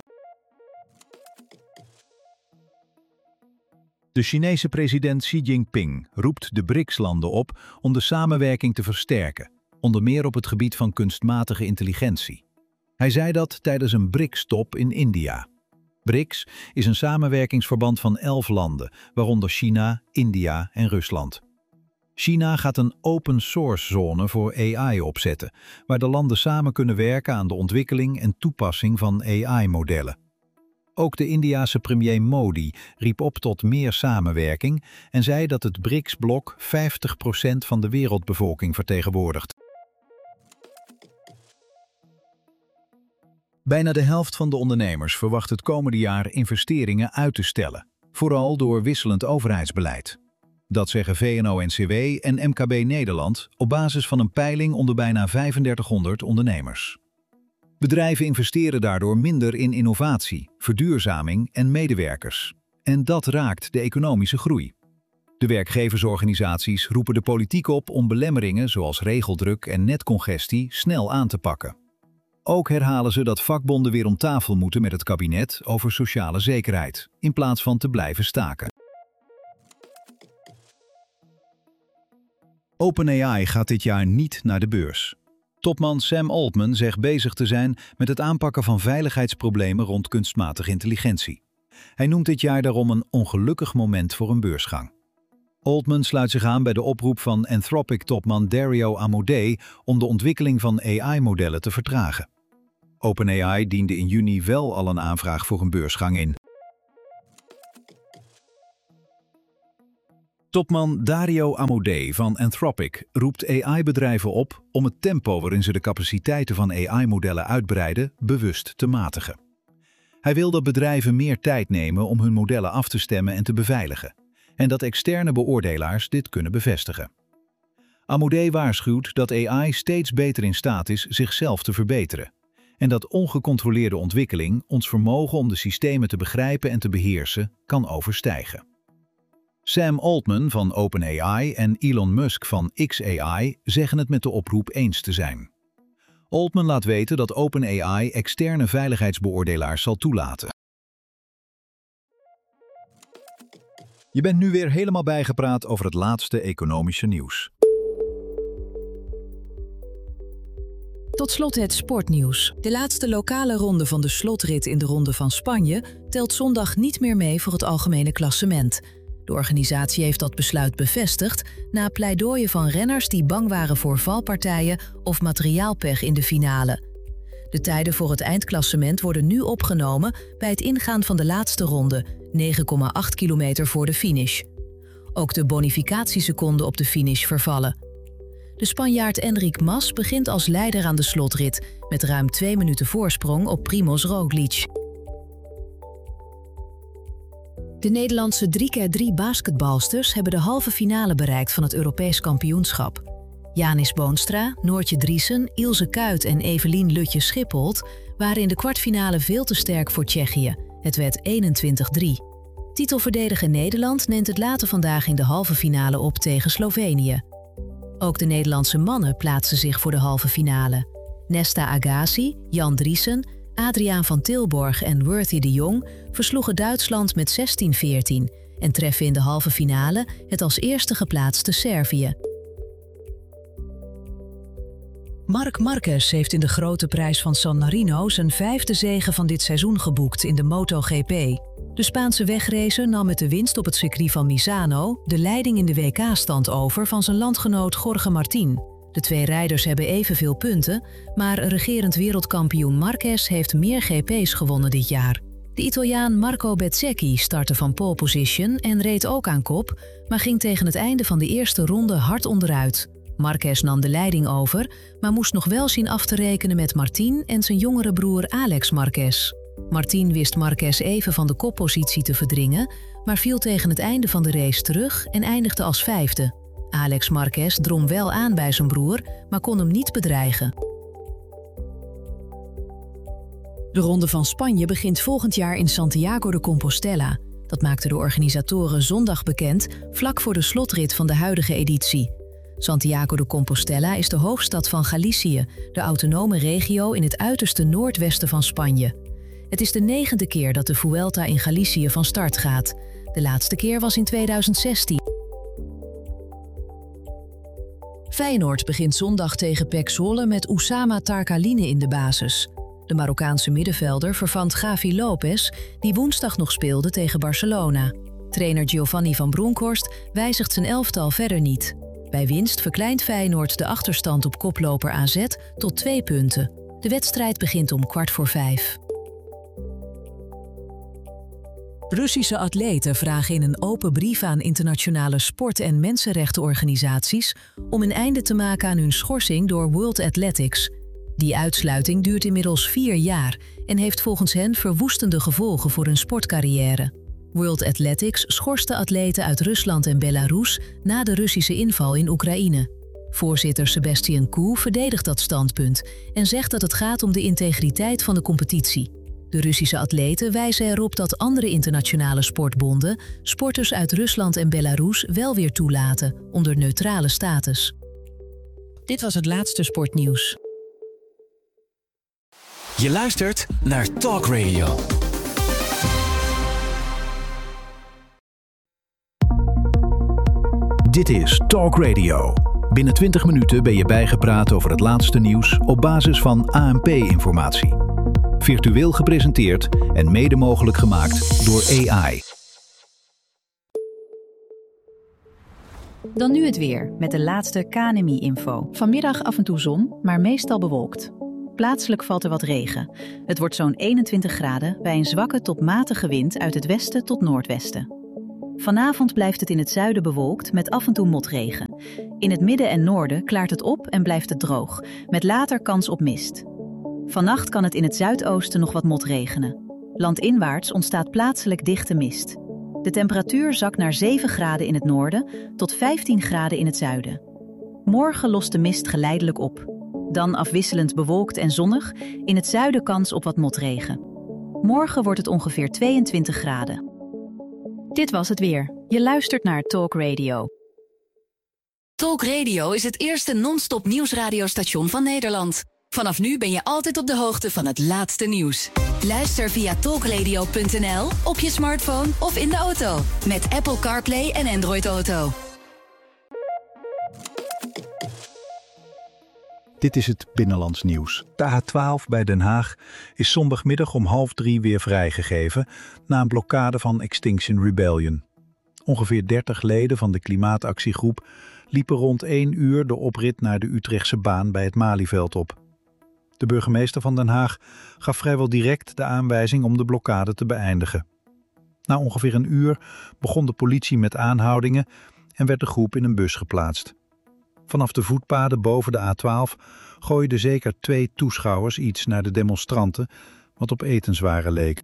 De Chinese president Xi Jinping roept de B R I C S-landen op om de samenwerking te versterken, onder meer op het gebied van kunstmatige intelligentie. Hij zei dat tijdens een B R I C S-top in India. B R I C S is een samenwerkingsverband van elf landen, waaronder China, India en Rusland. China gaat een open source zone voor A I opzetten, waar de landen samen kunnen werken aan de ontwikkeling en toepassing van A I-modellen. Ook de Indiase premier Modi riep op tot meer samenwerking en zei dat het B R I C S-blok vijftig procent van de wereldbevolking vertegenwoordigt. Bijna de helft van de ondernemers verwacht het komende jaar investeringen uit te stellen, vooral door wisselend overheidsbeleid. Dat zeggen V N O N C W en M K B Nederland op basis van een peiling onder bijna vijfendertighonderd ondernemers. Bedrijven investeren daardoor minder in innovatie, verduurzaming en medewerkers. En dat raakt de economische groei. De werkgeversorganisaties roepen de politiek op om belemmeringen zoals regeldruk en netcongestie snel aan te pakken. Ook herhalen ze dat vakbonden weer om tafel moeten met het kabinet over sociale zekerheid, in plaats van te blijven staken. OpenAI gaat dit jaar niet naar de beurs. Topman Sam Altman zegt bezig te zijn met het aanpakken van veiligheidsproblemen rond kunstmatige intelligentie. Hij noemt dit jaar daarom een ongelukkig moment voor een beursgang. Altman sluit zich aan bij de oproep van Anthropic-topman Dario Amodei om de ontwikkeling van A I-modellen te vertragen. OpenAI diende in juni wel al een aanvraag voor een beursgang in. Topman Dario Amodei van Anthropic roept A I-bedrijven op om het tempo waarin ze de capaciteiten van A I-modellen uitbreiden bewust te matigen. Hij wil dat bedrijven meer tijd nemen om hun modellen af te stemmen en te beveiligen, en dat externe beoordelaars dit kunnen bevestigen. Amodei waarschuwt dat A I steeds beter in staat is zichzelf te verbeteren en dat ongecontroleerde ontwikkeling ons vermogen om de systemen te begrijpen en te beheersen kan overstijgen. Sam Altman van OpenAI en Elon Musk van X A I zeggen het met de oproep eens te zijn. Altman laat weten dat OpenAI externe veiligheidsbeoordelaars zal toelaten. Je bent nu weer helemaal bijgepraat over het laatste economische nieuws. Tot slot het sportnieuws. De laatste lokale ronde van de slotrit in de Ronde van Spanje telt zondag niet meer mee voor het algemene klassement. De organisatie heeft dat besluit bevestigd na pleidooien van renners die bang waren voor valpartijen of materiaalpech in de finale. De tijden voor het eindklassement worden nu opgenomen bij het ingaan van de laatste ronde, negen komma acht kilometer voor de finish. Ook de bonificatieseconden op de finish vervallen. De Spanjaard Enric Mas begint als leider aan de slotrit met ruim twee minuten voorsprong op Primož Roglič. De Nederlandse drie keer drie basketbalsters hebben de halve finale bereikt van het Europees kampioenschap. Janis Boonstra, Noortje Driesen, Ilse Kuyt en Evelien Lutje-Schipholt waren in de kwartfinale veel te sterk voor Tsjechië. Het werd eenentwintig drie. Titelverdediger Nederland neemt het later vandaag in de halve finale op tegen Slovenië. Ook de Nederlandse mannen plaatsen zich voor de halve finale. Nesta Agassi, Jan Driesen, Adriaan van Tilborg en Worthy de Jong versloegen Duitsland met zestien veertien en treffen in de halve finale het als eerste geplaatste Servië. Marc Marquez heeft in de grote prijs van San Marino zijn vijfde zege van dit seizoen geboekt in de MotoGP. De Spaanse wegracer nam met de winst op het circuit van Misano de leiding in de W K-stand over van zijn landgenoot Jorge Martín. De twee rijders hebben evenveel punten, maar regerend wereldkampioen Marquez heeft meer G P's gewonnen dit jaar. De Italiaan Marco Bezzecchi startte van pole position en reed ook aan kop, maar ging tegen het einde van de eerste ronde hard onderuit. Marquez nam de leiding over, maar moest nog wel zien af te rekenen met Martín en zijn jongere broer Alex Marquez. Martín wist Marquez even van de koppositie te verdringen, maar viel tegen het einde van de race terug en eindigde als vijfde. Alex Marquez drong wel aan bij zijn broer, maar kon hem niet bedreigen. De Ronde van Spanje begint volgend jaar in Santiago de Compostela. Dat maakten de organisatoren zondag bekend, vlak voor de slotrit van de huidige editie. Santiago de Compostela is de hoofdstad van Galicië, de autonome regio in het uiterste noordwesten van Spanje. Het is de negende keer dat de Vuelta in Galicië van start gaat. De laatste keer was in tweeduizend zestien. Feyenoord begint zondag tegen P E C Zwolle met Oussama Tarkaline in de basis. De Marokkaanse middenvelder vervangt Gavi Lopez, die woensdag nog speelde tegen Barcelona. Trainer Giovanni van Bronckhorst wijzigt zijn elftal verder niet. Bij winst verkleint Feyenoord de achterstand op koploper A Z tot twee punten. De wedstrijd begint om kwart voor vijf. Russische atleten vragen in een open brief aan internationale sport- en mensenrechtenorganisaties om een einde te maken aan hun schorsing door World Athletics. Die uitsluiting duurt inmiddels vier jaar en heeft volgens hen verwoestende gevolgen voor hun sportcarrière. World Athletics schorste atleten uit Rusland en Belarus na de Russische inval in Oekraïne. Voorzitter Sebastian Coe verdedigt dat standpunt en zegt dat het gaat om de integriteit van de competitie. De Russische atleten wijzen erop dat andere internationale sportbonden sporters uit Rusland en Belarus wel weer toelaten onder neutrale status. Dit was het laatste sportnieuws. Je luistert naar Talk Radio. Dit is Talk Radio. Binnen twintig minuten ben je bijgepraat over het laatste nieuws op basis van A N P-informatie. Virtueel gepresenteerd en mede mogelijk gemaakt door A I. Dan nu het weer met de laatste K N M I-info. Vanmiddag af en toe zon, maar meestal bewolkt. Plaatselijk valt er wat regen. Het wordt zo'n eenentwintig graden bij een zwakke tot matige wind uit het westen tot noordwesten. Vanavond blijft het in het zuiden bewolkt met af en toe motregen. In het midden en noorden klaart het op en blijft het droog, met later kans op mist. Vannacht kan het in het zuidoosten nog wat motregenen. Landinwaarts ontstaat plaatselijk dichte mist. De temperatuur zakt naar zeven graden in het noorden tot vijftien graden in het zuiden. Morgen lost de mist geleidelijk op. Dan afwisselend bewolkt en zonnig, in het zuiden kans op wat motregen. Morgen wordt het ongeveer tweeëntwintig graden. Dit was het weer. Je luistert naar Talk Radio. Talk Radio is het eerste non-stop nieuwsradiostation van Nederland. Vanaf nu ben je altijd op de hoogte van het laatste nieuws. Luister via talkradio punt n l, op je smartphone of in de auto. Met Apple CarPlay en Android Auto. Dit is het Binnenlands Nieuws. De A twaalf bij Den Haag is zondagmiddag om half drie weer vrijgegeven na een blokkade van Extinction Rebellion. Ongeveer dertig leden van de klimaatactiegroep liepen rond één uur de oprit naar de Utrechtse baan bij het Malieveld op. De burgemeester van Den Haag gaf vrijwel direct de aanwijzing om de blokkade te beëindigen. Na ongeveer een uur begon de politie met aanhoudingen en werd de groep in een bus geplaatst. Vanaf de voetpaden boven de A twaalf gooiden zeker twee toeschouwers iets naar de demonstranten, wat op etenswaren leek.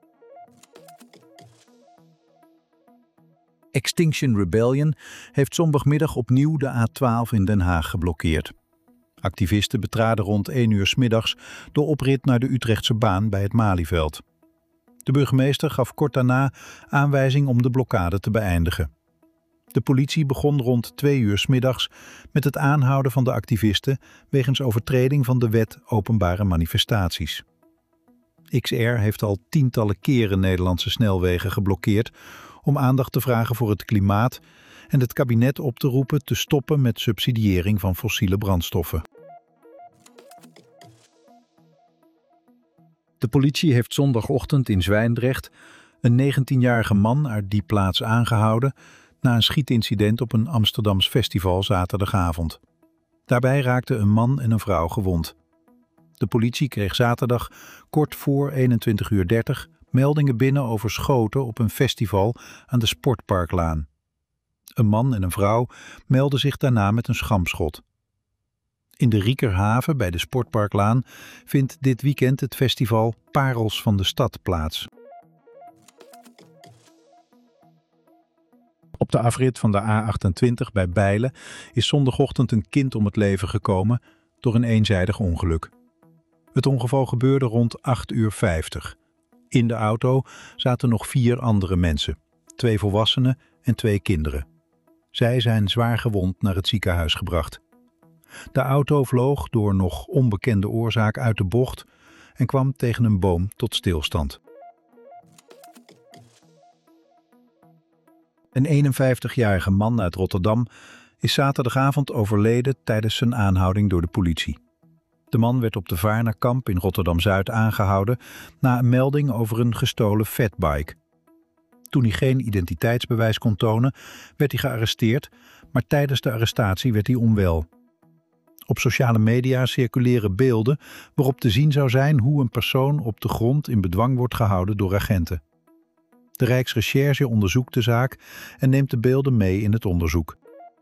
Extinction Rebellion heeft zondagmiddag opnieuw de A twaalf in Den Haag geblokkeerd. Activisten betraden rond één uur 's middags de oprit naar de Utrechtse baan bij het Malieveld. De burgemeester gaf kort daarna aanwijzing om de blokkade te beëindigen. De politie begon rond twee uur 's middags met het aanhouden van de activisten wegens overtreding van de wet openbare manifestaties. X R heeft al tientallen keren Nederlandse snelwegen geblokkeerd om aandacht te vragen voor het klimaat en het kabinet op te roepen te stoppen met subsidiëring van fossiele brandstoffen. De politie heeft zondagochtend in Zwijndrecht een negentienjarige man uit die plaats aangehouden na een schietincident op een Amsterdams festival zaterdagavond. Daarbij raakten een man en een vrouw gewond. De politie kreeg zaterdag kort voor eenentwintig uur dertig meldingen binnen over schoten op een festival aan de Sportparklaan. Een man en een vrouw meldden zich daarna met een schampschot. In de Riekerhaven bij de Sportparklaan vindt dit weekend het festival Parels van de Stad plaats. Op de afrit van de A achtentwintig bij Bijlen is zondagochtend een kind om het leven gekomen door een eenzijdig ongeluk. Het ongeval gebeurde rond acht uur vijftig. In de auto zaten nog vier andere mensen, twee volwassenen en twee kinderen. Zij zijn zwaar gewond naar het ziekenhuis gebracht. De auto vloog door nog onbekende oorzaak uit de bocht en kwam tegen een boom tot stilstand. Een eenenvijftigjarige man uit Rotterdam is zaterdagavond overleden tijdens zijn aanhouding door de politie. De man werd op de Vaarnerkamp in Rotterdam-Zuid aangehouden na een melding over een gestolen fatbike. Toen hij geen identiteitsbewijs kon tonen, werd hij gearresteerd, maar tijdens de arrestatie werd hij onwel. Op sociale media circuleren beelden waarop te zien zou zijn hoe een persoon op de grond in bedwang wordt gehouden door agenten. De Rijksrecherche onderzoekt de zaak en neemt de beelden mee in het onderzoek.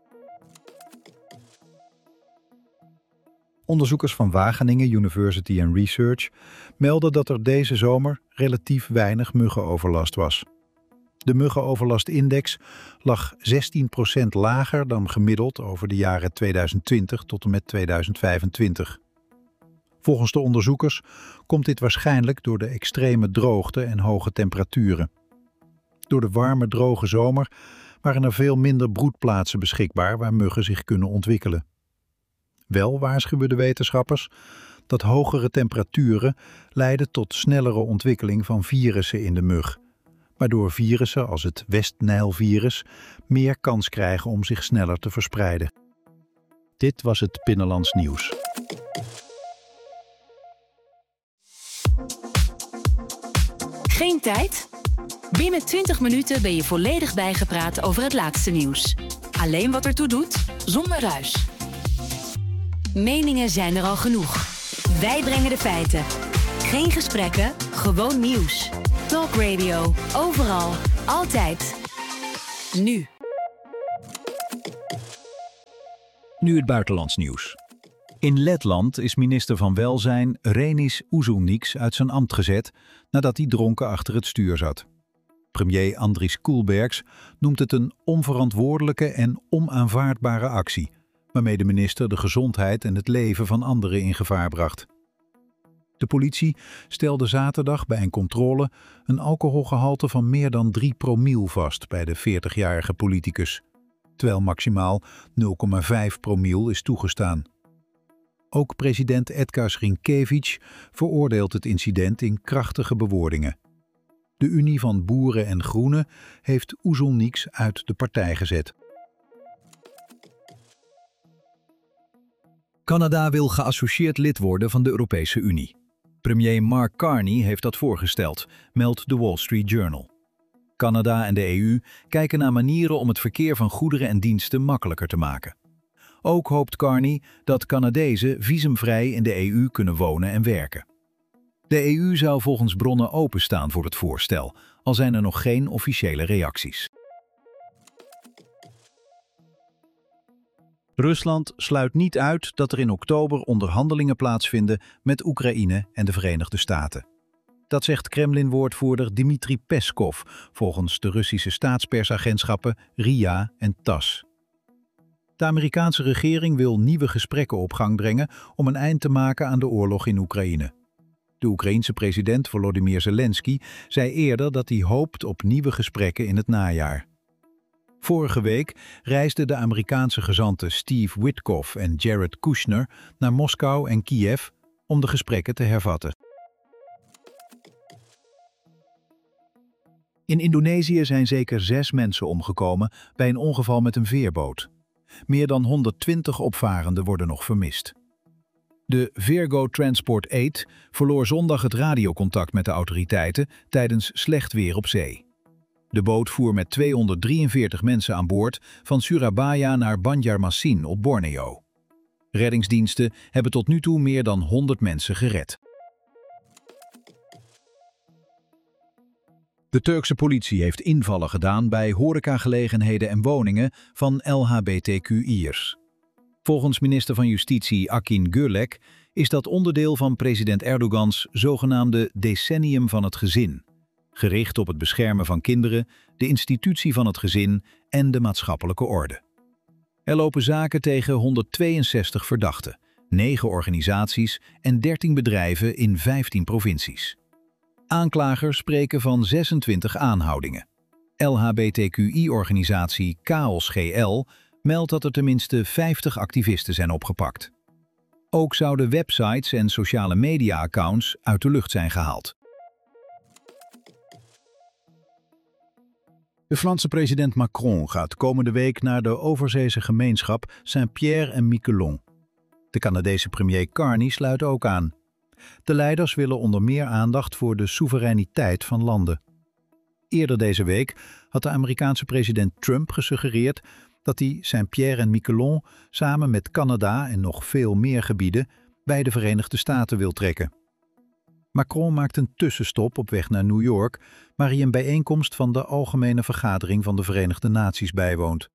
Onderzoekers van Wageningen University and Research melden dat er deze zomer relatief weinig muggenoverlast was. De muggenoverlastindex lag zestien procent lager dan gemiddeld over de jaren tweeduizend twintig tot en met tweeduizend vijfentwintig. Volgens de onderzoekers komt dit waarschijnlijk door de extreme droogte en hoge temperaturen. Door de warme, droge zomer waren er veel minder broedplaatsen beschikbaar waar muggen zich kunnen ontwikkelen. Wel waarschuwen de wetenschappers dat hogere temperaturen leiden tot snellere ontwikkeling van virussen in de mug, waardoor virussen als het West-Nijlvirus meer kans krijgen om zich sneller te verspreiden. Dit was het Binnenlands Nieuws. Geen tijd? Binnen twintig minuten ben je volledig bijgepraat over het laatste nieuws. Alleen wat ertoe doet, zonder ruis. Meningen zijn er al genoeg. Wij brengen de feiten. Geen gesprekken, gewoon nieuws. Talk Radio, overal, altijd. nu. Nu het buitenlands nieuws. In Letland is minister van Welzijn Reinis Uzuniks uit zijn ambt gezet nadat hij dronken achter het stuur zat. Premier Andris Kulbergs noemt het een onverantwoordelijke en onaanvaardbare actie, waarmee de minister de gezondheid en het leven van anderen in gevaar bracht. De politie stelde zaterdag bij een controle een alcoholgehalte van meer dan drie promiel vast bij de veertigjarige politicus, terwijl maximaal nul komma vijf promiel is toegestaan. Ook president Edgars Rinkēvić veroordeelt het incident in krachtige bewoordingen. De Unie van Boeren en Groenen heeft Uzuniks uit de partij gezet. Canada wil geassocieerd lid worden van de Europese Unie. Premier Mark Carney heeft dat voorgesteld, meldt The Wall Street Journal. Canada en de E U kijken naar manieren om het verkeer van goederen en diensten makkelijker te maken. Ook hoopt Carney dat Canadezen visumvrij in de E U kunnen wonen en werken. De E U zou volgens bronnen openstaan voor het voorstel, al zijn er nog geen officiële reacties. Rusland sluit niet uit dat er in oktober onderhandelingen plaatsvinden met Oekraïne en de Verenigde Staten. Dat zegt Kremlin-woordvoerder Dmitri Peskov volgens de Russische staatspersagentschappen R I A en TASS. De Amerikaanse regering wil nieuwe gesprekken op gang brengen om een eind te maken aan de oorlog in Oekraïne. De Oekraïense president Volodymyr Zelensky zei eerder dat hij hoopt op nieuwe gesprekken in het najaar. Vorige week reisden de Amerikaanse gezanten Steve Witkoff en Jared Kushner naar Moskou en Kiev om de gesprekken te hervatten. In Indonesië zijn zeker zes mensen omgekomen bij een ongeval met een veerboot. Meer dan honderdtwintig opvarenden worden nog vermist. De Virgo Transport acht verloor zondag het radiocontact met de autoriteiten tijdens slecht weer op zee. De boot voer met tweehonderddrieënveertig mensen aan boord van Surabaya naar Banjarmasin op Borneo. Reddingsdiensten hebben tot nu toe meer dan honderd mensen gered. De Turkse politie heeft invallen gedaan bij horecagelegenheden en woningen van L H B T Q I'ers. Volgens minister van Justitie Akin Gürlek is dat onderdeel van president Erdogans zogenaamde decennium van het gezin, gericht op het beschermen van kinderen, de institutie van het gezin en de maatschappelijke orde. Er lopen zaken tegen honderdtweeënzestig verdachten, negen organisaties en dertien bedrijven in vijftien provincies. Aanklagers spreken van zesentwintig aanhoudingen. L H B T Q I-organisatie Chaos G L meldt dat er tenminste vijftig activisten zijn opgepakt. Ook zouden websites en sociale media-accounts uit de lucht zijn gehaald. De Franse president Macron gaat komende week naar de overzeese gemeenschap Saint-Pierre en Miquelon. De Canadese premier Carney sluit ook aan. De leiders willen onder meer aandacht voor de soevereiniteit van landen. Eerder deze week had de Amerikaanse president Trump gesuggereerd dat hij Saint-Pierre en Miquelon samen met Canada en nog veel meer gebieden bij de Verenigde Staten wil trekken. Macron maakt een tussenstop op weg naar New York, waar hij een bijeenkomst van de Algemene Vergadering van de Verenigde Naties bijwoont.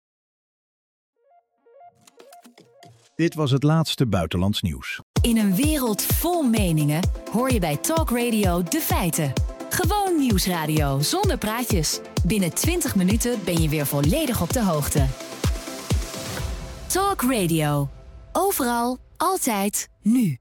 Dit was het laatste buitenlands nieuws. In een wereld vol meningen hoor je bij Talk Radio de feiten. Gewoon nieuwsradio zonder praatjes. Binnen twintig minuten ben je weer volledig op de hoogte. Talk Radio. Overal, altijd, nu.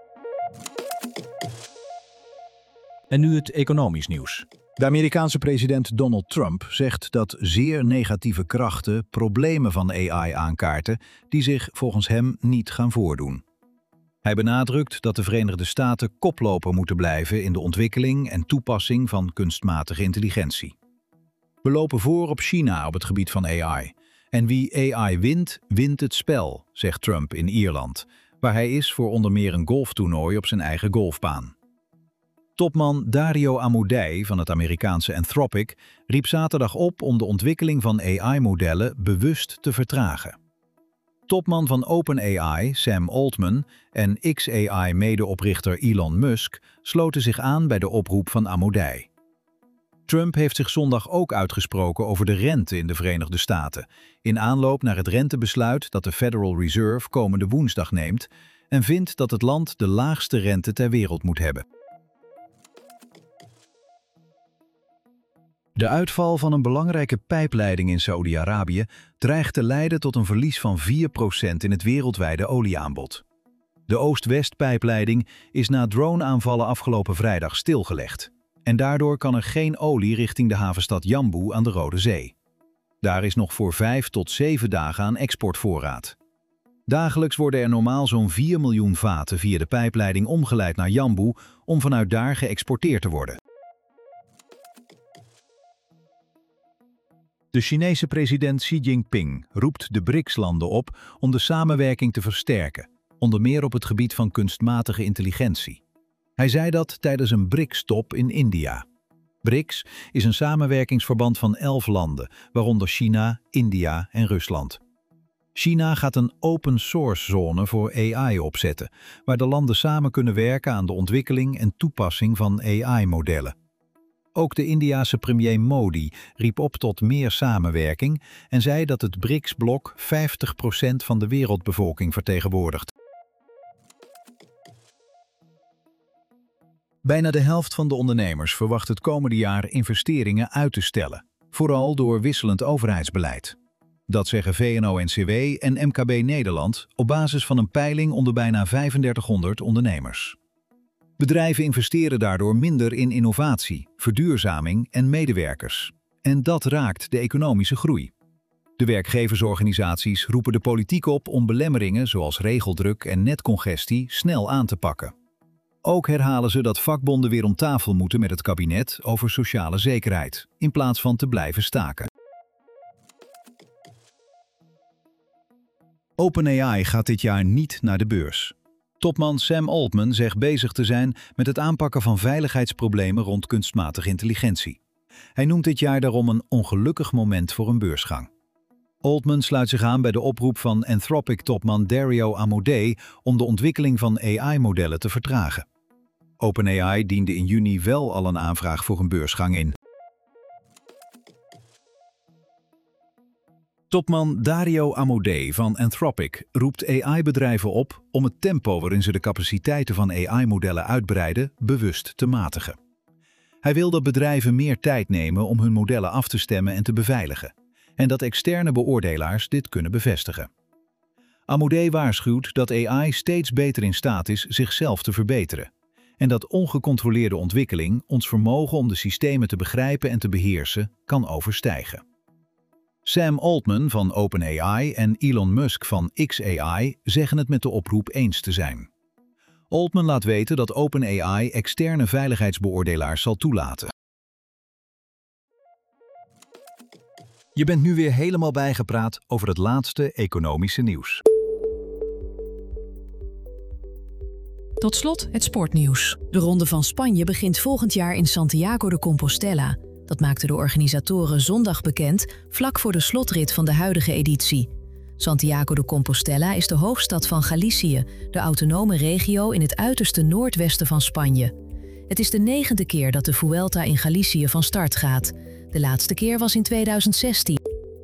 En nu het economisch nieuws. De Amerikaanse president Donald Trump zegt dat zeer negatieve krachten problemen van A I aankaarten die zich volgens hem niet gaan voordoen. Hij benadrukt dat de Verenigde Staten koploper moeten blijven in de ontwikkeling en toepassing van kunstmatige intelligentie. We lopen voor op China op het gebied van A I. En wie A I wint, wint het spel, zegt Trump in Ierland, waar hij is voor onder meer een golftoernooi op zijn eigen golfbaan. Topman Dario Amodei van het Amerikaanse Anthropic riep zaterdag op om de ontwikkeling van A I-modellen bewust te vertragen. Topman van OpenAI, Sam Altman, en X A I-medeoprichter Elon Musk sloten zich aan bij de oproep van Amodei. Trump heeft zich zondag ook uitgesproken over de rente in de Verenigde Staten, in aanloop naar het rentebesluit dat de Federal Reserve komende woensdag neemt en vindt dat het land de laagste rente ter wereld moet hebben. De uitval van een belangrijke pijpleiding in Saoedi-Arabië dreigt te leiden tot een verlies van vier procent in het wereldwijde olieaanbod. De Oost-West-pijpleiding is na drone-aanvallen afgelopen vrijdag stilgelegd. En daardoor kan er geen olie richting de havenstad Jambu aan de Rode Zee. Daar is nog voor vijf tot zeven dagen aan exportvoorraad. Dagelijks worden er normaal zo'n vier miljoen vaten via de pijpleiding omgeleid naar Jambu om vanuit daar geëxporteerd te worden. De Chinese president Xi Jinping roept de B R I C S-landen op om de samenwerking te versterken, onder meer op het gebied van kunstmatige intelligentie. Hij zei dat tijdens een B R I C S-top in India. B R I C S is een samenwerkingsverband van elf landen, waaronder China, India en Rusland. China gaat een open source zone voor A I opzetten, waar de landen samen kunnen werken aan de ontwikkeling en toepassing van A I-modellen. Ook de Indiase premier Modi riep op tot meer samenwerking en zei dat het B R I C S-blok vijftig procent van de wereldbevolking vertegenwoordigt. Bijna de helft van de ondernemers verwacht het komende jaar investeringen uit te stellen, vooral door wisselend overheidsbeleid. Dat zeggen V N O N C W en M K B Nederland op basis van een peiling onder bijna vijfendertighonderd ondernemers. Bedrijven investeren daardoor minder in innovatie, verduurzaming en medewerkers. En dat raakt de economische groei. De werkgeversorganisaties roepen de politiek op om belemmeringen zoals regeldruk en netcongestie snel aan te pakken. Ook herhalen ze dat vakbonden weer om tafel moeten met het kabinet over sociale zekerheid, in plaats van te blijven staken. OpenAI gaat dit jaar niet naar de beurs. Topman Sam Altman zegt bezig te zijn met het aanpakken van veiligheidsproblemen rond kunstmatige intelligentie. Hij noemt dit jaar daarom een ongelukkig moment voor een beursgang. Altman sluit zich aan bij de oproep van Anthropic-topman Dario Amodei om de ontwikkeling van A I-modellen te vertragen. OpenAI diende in juni wel al een aanvraag voor een beursgang in. Topman Dario Amodei van Anthropic roept A I-bedrijven op om het tempo waarin ze de capaciteiten van A I-modellen uitbreiden bewust te matigen. Hij wil dat bedrijven meer tijd nemen om hun modellen af te stemmen en te beveiligen, en dat externe beoordelaars dit kunnen bevestigen. Amodei waarschuwt dat A I steeds beter in staat is zichzelf te verbeteren, en dat ongecontroleerde ontwikkeling ons vermogen om de systemen te begrijpen en te beheersen kan overstijgen. Sam Altman van OpenAI en Elon Musk van X A I zeggen het met de oproep eens te zijn. Altman laat weten dat OpenAI externe veiligheidsbeoordelaars zal toelaten. Je bent nu weer helemaal bijgepraat over het laatste economische nieuws. Tot slot het sportnieuws. De Ronde van Spanje begint volgend jaar in Santiago de Compostela. Dat maakten de organisatoren zondag bekend, vlak voor de slotrit van de huidige editie. Santiago de Compostela is de hoofdstad van Galicië, de autonome regio in het uiterste noordwesten van Spanje. Het is de negende keer dat de Vuelta in Galicië van start gaat. De laatste keer was in tweeduizend zestien.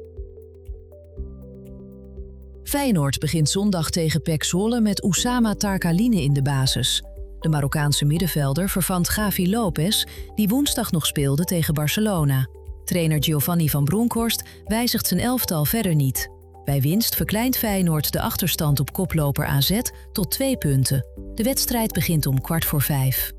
Feyenoord begint zondag tegen P E C Zwolle met Oussama Tarkaline in de basis. De Marokkaanse middenvelder vervangt Gavi Lopez, die woensdag nog speelde tegen Barcelona. Trainer Giovanni van Bronckhorst wijzigt zijn elftal verder niet. Bij winst verkleint Feyenoord de achterstand op koploper A Z tot twee punten. De wedstrijd begint om kwart voor vijf.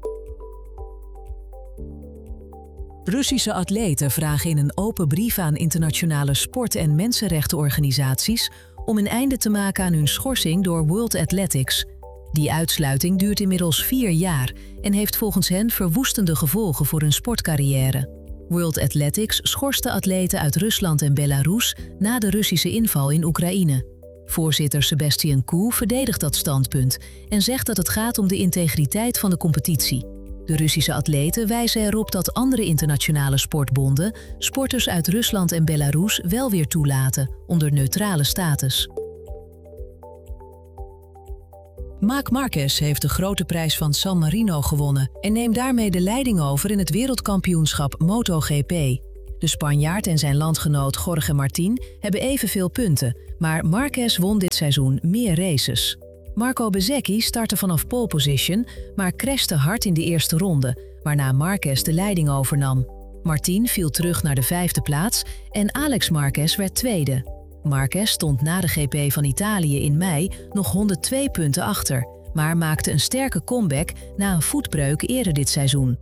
Russische atleten vragen in een open brief aan internationale sport- en mensenrechtenorganisaties om een einde te maken aan hun schorsing door World Athletics. Die uitsluiting duurt inmiddels vier jaar en heeft volgens hen verwoestende gevolgen voor hun sportcarrière. World Athletics schorste atleten uit Rusland en Belarus na de Russische inval in Oekraïne. Voorzitter Sebastian Coe verdedigt dat standpunt en zegt dat het gaat om de integriteit van de competitie. De Russische atleten wijzen erop dat andere internationale sportbonden sporters uit Rusland en Belarus wel weer toelaten onder neutrale status. Marc Marquez heeft de grote prijs van San Marino gewonnen en neemt daarmee de leiding over in het wereldkampioenschap MotoGP. De Spanjaard en zijn landgenoot Jorge Martín hebben evenveel punten, maar Marquez won dit seizoen meer races. Marco Bezzecchi startte vanaf pole position, maar crashte hard in de eerste ronde, waarna Marquez de leiding overnam. Martín viel terug naar de vijfde plaats en Alex Marquez werd tweede. Marquez stond na de G P van Italië in mei nog honderdtwee punten achter, maar maakte een sterke comeback na een voetbreuk eerder dit seizoen.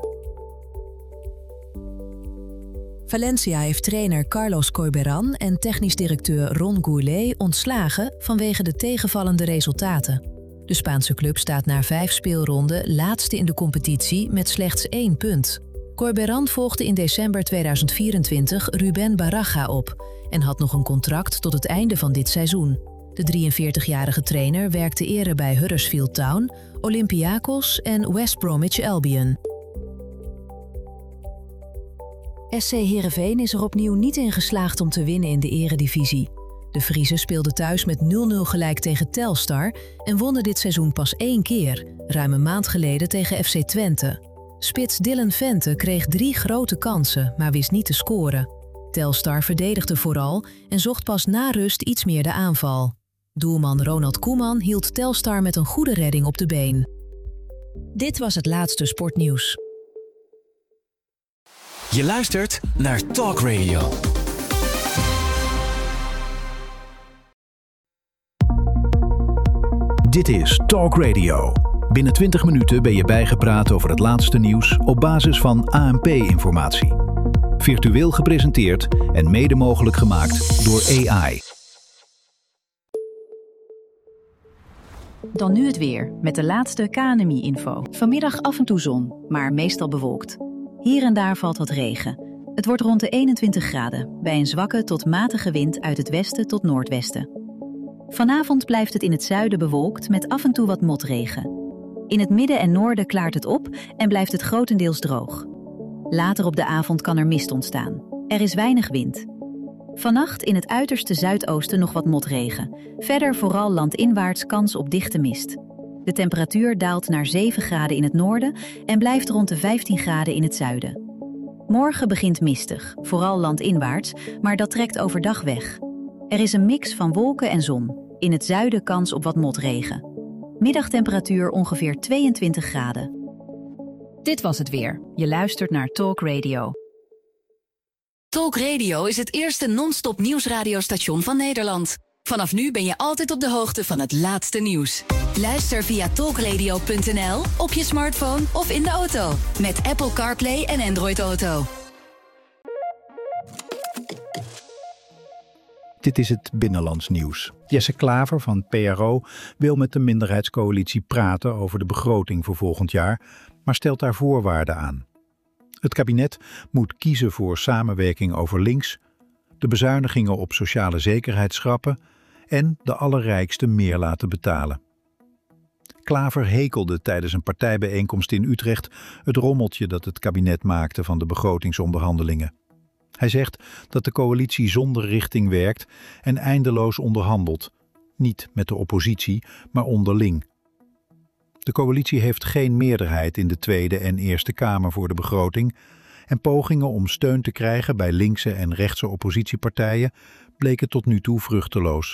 Valencia heeft trainer Carlos Corberán en technisch directeur Ron Gourlay ontslagen vanwege de tegenvallende resultaten. De Spaanse club staat na vijf speelronden laatste in de competitie met slechts één punt. Corberán volgde in december tweeduizend vierentwintig Rubén Baraja op en had nog een contract tot het einde van dit seizoen. De drieënveertigjarige trainer werkte eerder bij Huddersfield Town, Olympiakos en West Bromwich Albion. S C Heerenveen is er opnieuw niet in geslaagd om te winnen in de eredivisie. De Friezen speelden thuis met nul nul gelijk tegen Telstar en wonnen dit seizoen pas één keer, ruim een maand geleden tegen F C Twente. Spits Dylan Vente kreeg drie grote kansen, maar wist niet te scoren. Telstar verdedigde vooral en zocht pas na rust iets meer de aanval. Doelman Ronald Koeman hield Telstar met een goede redding op de been. Dit was het laatste sportnieuws. Je luistert naar Talk Radio. Dit is Talk Radio. Binnen twintig minuten ben je bijgepraat over het laatste nieuws op basis van A N P-informatie. Virtueel gepresenteerd en mede mogelijk gemaakt door A I. Dan nu het weer, met de laatste K N M I-info. Vanmiddag af en toe zon, maar meestal bewolkt. Hier en daar valt wat regen. Het wordt rond de eenentwintig graden, bij een zwakke tot matige wind uit het westen tot noordwesten. Vanavond blijft het in het zuiden bewolkt met af en toe wat motregen. In het midden en noorden klaart het op en blijft het grotendeels droog. Later op de avond kan er mist ontstaan. Er is weinig wind. Vannacht in het uiterste zuidoosten nog wat motregen. Verder vooral landinwaarts kans op dichte mist. De temperatuur daalt naar zeven graden in het noorden en blijft rond de vijftien graden in het zuiden. Morgen begint mistig, vooral landinwaarts, maar dat trekt overdag weg. Er is een mix van wolken en zon. In het zuiden kans op wat motregen. Middagtemperatuur ongeveer tweeëntwintig graden. Dit was het weer. Je luistert naar Talk Radio. Talk Radio is het eerste non-stop nieuwsradiostation van Nederland. Vanaf nu ben je altijd op de hoogte van het laatste nieuws. Luister via talkradio punt n l, op je smartphone of in de auto. Met Apple CarPlay en Android Auto. Dit is het Binnenlands nieuws. Jesse Klaver van P R O wil met de minderheidscoalitie praten over de begroting voor volgend jaar, maar stelt daar voorwaarden aan. Het kabinet moet kiezen voor samenwerking over links, de bezuinigingen op sociale zekerheid schrappen en de allerrijksten meer laten betalen. Klaver hekelde tijdens een partijbijeenkomst in Utrecht het rommeltje dat het kabinet maakte van de begrotingsonderhandelingen. Hij zegt dat de coalitie zonder richting werkt en eindeloos onderhandelt. Niet met de oppositie, maar onderling. De coalitie heeft geen meerderheid in de Tweede en Eerste Kamer voor de begroting en pogingen om steun te krijgen bij linkse en rechtse oppositiepartijen bleken tot nu toe vruchteloos.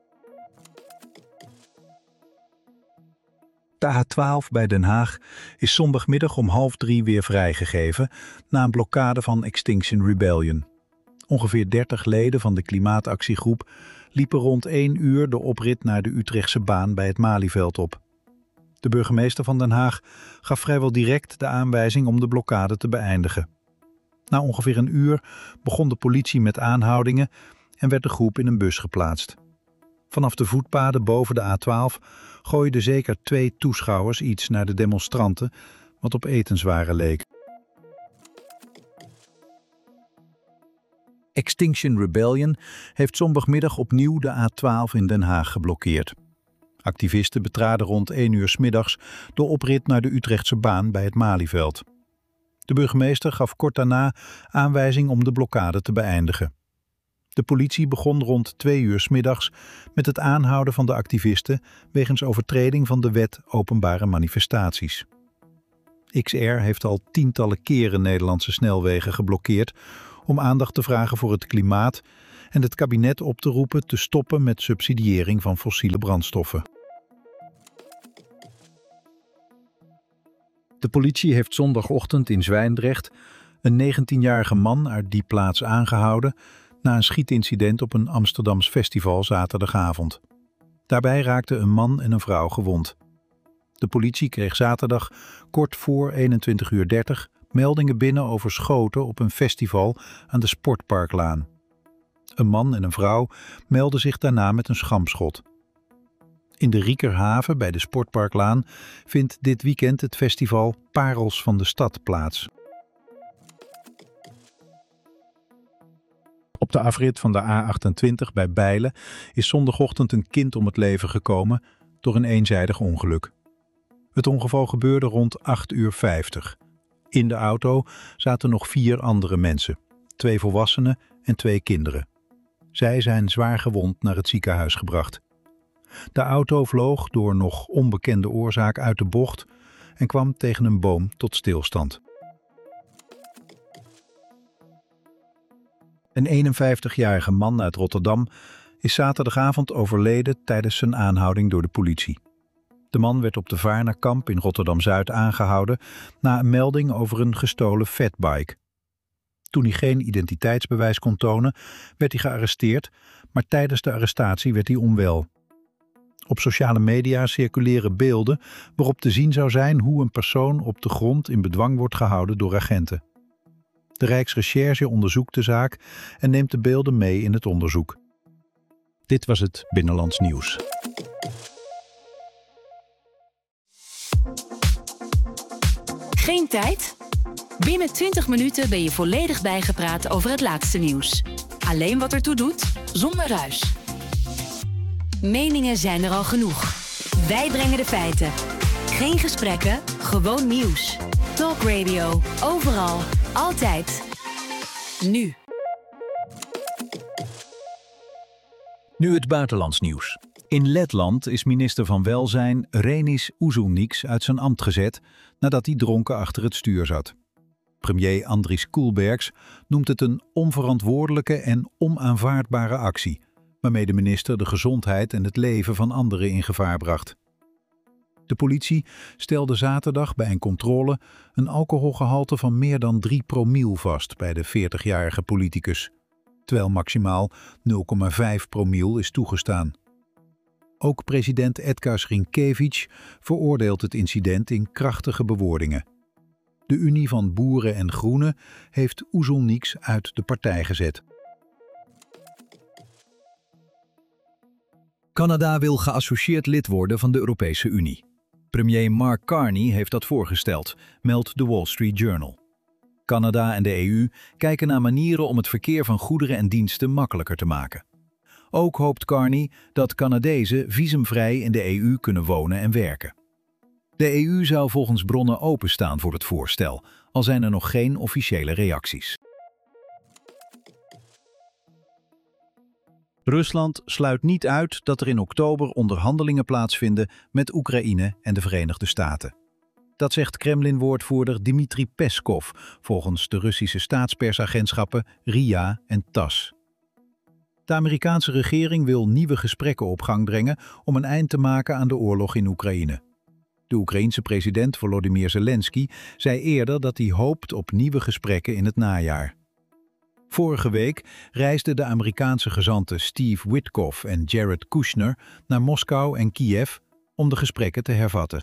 De A twaalf bij Den Haag is zondagmiddag om half drie weer vrijgegeven na een blokkade van Extinction Rebellion. Ongeveer dertig leden van de klimaatactiegroep liepen rond één uur de oprit naar de Utrechtse baan bij het Malieveld op. De burgemeester van Den Haag gaf vrijwel direct de aanwijzing om de blokkade te beëindigen. Na ongeveer een uur begon de politie met aanhoudingen en werd de groep in een bus geplaatst. Vanaf de voetpaden boven de A twaalf gooiden zeker twee toeschouwers iets naar de demonstranten, wat op etenswaren leek. Extinction Rebellion heeft zondagmiddag opnieuw de A twaalf in Den Haag geblokkeerd. Activisten betraden rond één uur 's middags de oprit naar de Utrechtse baan bij het Malieveld. De burgemeester gaf kort daarna aanwijzing om de blokkade te beëindigen. De politie begon rond twee uur 's middags met het aanhouden van de activisten wegens overtreding van de wet openbare manifestaties. X R heeft al tientallen keren Nederlandse snelwegen geblokkeerd om aandacht te vragen voor het klimaat en het kabinet op te roepen te stoppen met subsidiëring van fossiele brandstoffen. De politie heeft zondagochtend in Zwijndrecht een negentienjarige man uit die plaats aangehouden na een schietincident op een Amsterdams festival zaterdagavond. Daarbij raakten een man en een vrouw gewond. De politie kreeg zaterdag kort voor eenentwintig uur dertig meldingen binnen over schoten op een festival aan de Sportparklaan. Een man en een vrouw meldden zich daarna met een schampschot. In de Riekerhaven bij de Sportparklaan vindt dit weekend het festival Parels van de Stad plaats. Op de afrit van de A achtentwintig bij Bijlen is zondagochtend een kind om het leven gekomen door een eenzijdig ongeluk. Het ongeval gebeurde rond acht uur vijftig. In de auto zaten nog vier andere mensen, twee volwassenen en twee kinderen. Zij zijn zwaar gewond naar het ziekenhuis gebracht. De auto vloog door nog onbekende oorzaak uit de bocht en kwam tegen een boom tot stilstand. Een eenenvijftigjarige man uit Rotterdam is zaterdagavond overleden tijdens zijn aanhouding door de politie. De man werd op de Vaarnerkamp in Rotterdam-Zuid aangehouden na een melding over een gestolen fatbike. Toen hij geen identiteitsbewijs kon tonen, werd hij gearresteerd, maar tijdens de arrestatie werd hij onwel. Op sociale media circuleren beelden waarop te zien zou zijn hoe een persoon op de grond in bedwang wordt gehouden door agenten. De Rijksrecherche onderzoekt de zaak en neemt de beelden mee in het onderzoek. Dit was het Binnenlands Nieuws. Geen tijd? Binnen twintig minuten ben je volledig bijgepraat over het laatste nieuws. Alleen wat ertoe doet, zonder ruis. Meningen zijn er al genoeg. Wij brengen de feiten. Geen gesprekken, gewoon nieuws. Talk Radio, overal, altijd. Nu. Nu het buitenlands nieuws. In Letland is minister van Welzijn Reinis Uzuniks uit zijn ambt gezet nadat hij dronken achter het stuur zat. Premier Andris Kulbergs noemt het een onverantwoordelijke en onaanvaardbare actie, waarmee de minister de gezondheid en het leven van anderen in gevaar bracht. De politie stelde zaterdag bij een controle een alcoholgehalte van meer dan drie promiel vast bij de veertigjarige politicus, terwijl maximaal nul komma vijf promiel is toegestaan. Ook president Edgars Rinkēvić veroordeelt het incident in krachtige bewoordingen. De Unie van Boeren en Groenen heeft Uzuniks uit de partij gezet. Canada wil geassocieerd lid worden van de Europese Unie. Premier Mark Carney heeft dat voorgesteld, meldt The Wall Street Journal. Canada en de E U kijken naar manieren om het verkeer van goederen en diensten makkelijker te maken. Ook hoopt Carney dat Canadezen visumvrij in de E U kunnen wonen en werken. De E U zou volgens bronnen openstaan voor het voorstel, al zijn er nog geen officiële reacties. Rusland sluit niet uit dat er in oktober onderhandelingen plaatsvinden met Oekraïne en de Verenigde Staten. Dat zegt Kremlin-woordvoerder Dmitri Peskov volgens de Russische staatspersagentschappen R I A en TASS. De Amerikaanse regering wil nieuwe gesprekken op gang brengen om een eind te maken aan de oorlog in Oekraïne. De Oekraïense president Volodymyr Zelensky zei eerder dat hij hoopt op nieuwe gesprekken in het najaar. Vorige week reisden de Amerikaanse gezanten Steve Witkoff en Jared Kushner naar Moskou en Kiev om de gesprekken te hervatten.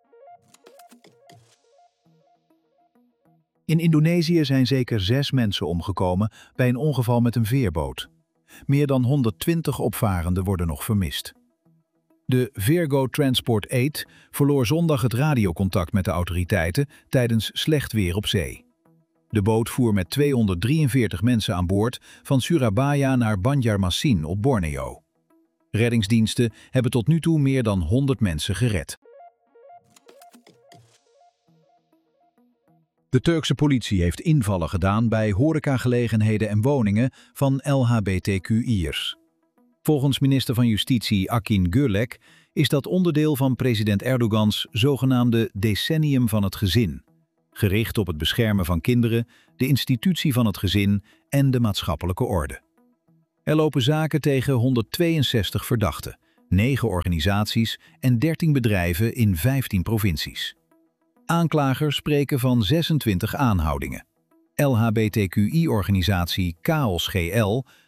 In Indonesië zijn zeker zes mensen omgekomen bij een ongeval met een veerboot. Meer dan honderdtwintig opvarenden worden nog vermist. De Virgo Transport acht verloor zondag het radiocontact met de autoriteiten tijdens slecht weer op zee. De boot voer met tweehonderddrieënveertig mensen aan boord van Surabaya naar Banjarmasin op Borneo. Reddingsdiensten hebben tot nu toe meer dan honderd mensen gered. De Turkse politie heeft invallen gedaan bij horecagelegenheden en woningen van L H B T Q I'ers. Volgens minister van Justitie Akin Gürlek is dat onderdeel van president Erdogans zogenaamde decennium van het gezin, gericht op het beschermen van kinderen, de institutie van het gezin en de maatschappelijke orde. Er lopen zaken tegen honderdtweeënzestig verdachten, negen organisaties en dertien bedrijven in vijftien provincies. Aanklagers spreken van zesentwintig aanhoudingen. L H B T Q I-organisatie Chaos G L